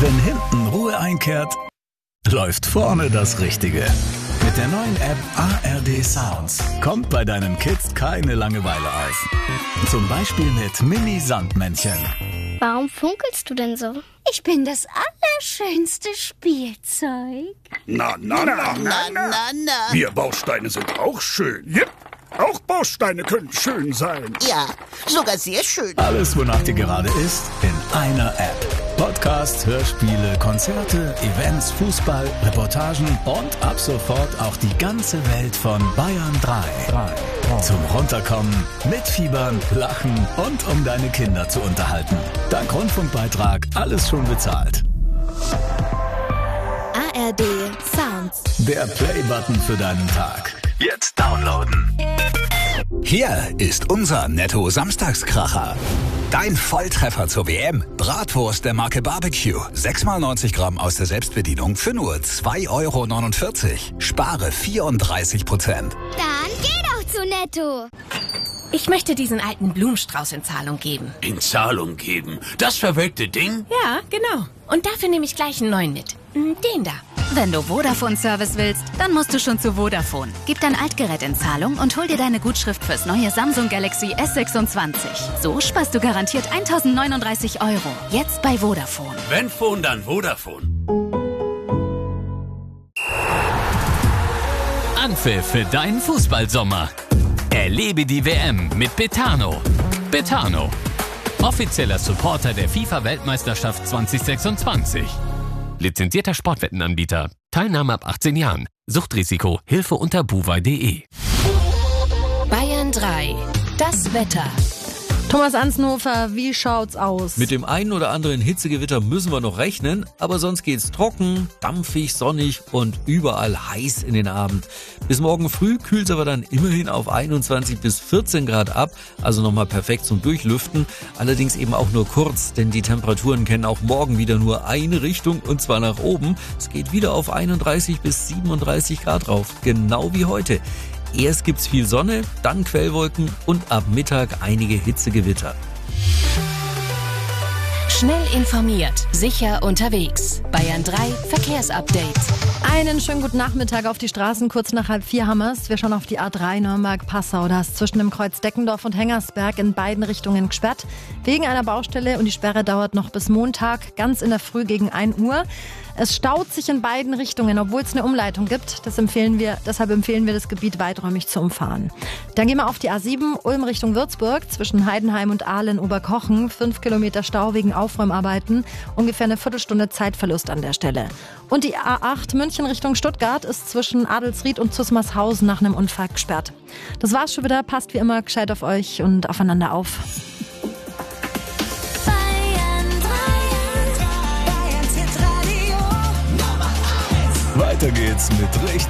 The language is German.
Wenn hinten Ruhe einkehrt, läuft vorne das Richtige. Mit der neuen App ARD Sounds kommt bei deinen Kids keine Langeweile auf. Zum Beispiel mit Mini-Sandmännchen. Warum funkelst du denn so? Ich bin das allerschönste Spielzeug. Na. Wir Bausteine sind auch schön. Yep. Auch Bausteine können schön sein. Ja, sogar sehr schön. Alles, wonach dir gerade ist, in einer App. Podcasts, Hörspiele, Konzerte, Events, Fußball, Reportagen und ab sofort auch die ganze Welt von Bayern 3. Zum Runterkommen, mitfiebern, lachen und um deine Kinder zu unterhalten. Dank Rundfunkbeitrag alles schon bezahlt. ARD Sounds. Der Play-Button für deinen Tag. Jetzt downloaden. Hier ist unser Netto-Samstagskracher. Dein Volltreffer zur WM. Bratwurst der Marke Barbecue. 6x90 Gramm aus der Selbstbedienung für nur 2,49 €. Spare 34%. Dann geh doch zu Netto. Ich möchte diesen alten Blumenstrauß in Zahlung geben. In Zahlung geben? Das verwelkte Ding? Ja, genau. Und dafür nehme ich gleich einen neuen mit. Den da. Wenn du Vodafone-Service willst, dann musst du schon zu Vodafone. Gib dein Altgerät in Zahlung und hol dir deine Gutschrift fürs neue Samsung Galaxy S26. So sparst du garantiert 1.039 €. Jetzt bei Vodafone. Wenn Phone, dann Vodafone. Anpfiff für deinen Fußballsommer. Erlebe die WM mit Betano. Betano, offizieller Supporter der FIFA-Weltmeisterschaft 2026. Lizenzierter Sportwettenanbieter. Teilnahme ab 18 Jahren. Suchtrisiko. Hilfe unter buwei.de. Bayern 3. Das Wetter. Thomas Ansnofer, wie schaut's aus? Mit dem einen oder anderen Hitzegewitter müssen wir noch rechnen, aber sonst geht's trocken, dampfig, sonnig und überall heiß in den Abend. Bis morgen früh kühlt's aber dann immerhin auf 21 bis 14 Grad ab, also nochmal perfekt zum Durchlüften. Allerdings eben auch nur kurz, denn die Temperaturen kennen auch morgen wieder nur eine Richtung und zwar nach oben. Es geht wieder auf 31 bis 37 Grad rauf, genau wie heute. Erst gibt's viel Sonne, dann Quellwolken und ab Mittag einige Hitzegewitter. Schnell informiert, sicher unterwegs. Bayern 3 Verkehrsupdate. Einen schönen guten Nachmittag auf die Straßen, kurz nach 3:30 haben wir's. Wir schauen auf die A3 Nürnberg-Passau. Da ist zwischen dem Kreuz Deckendorf und Hengersberg in beiden Richtungen gesperrt. Wegen einer Baustelle und die Sperre dauert noch bis Montag, ganz in der Früh gegen 1 Uhr. Es staut sich in beiden Richtungen, obwohl es eine Umleitung gibt. Deshalb empfehlen wir das Gebiet weiträumig zu umfahren. Dann gehen wir auf die A7 Ulm Richtung Würzburg zwischen Heidenheim und Aalen Oberkochen. 5 Kilometer Stau wegen Aufräumarbeiten. Ungefähr eine Viertelstunde Zeitverlust an der Stelle. Und die A8 München Richtung Stuttgart ist zwischen Adelsried und Zusmarshausen nach einem Unfall gesperrt. Das war's schon wieder. Passt wie immer gescheit auf euch und aufeinander auf. Weiter geht's mit richtig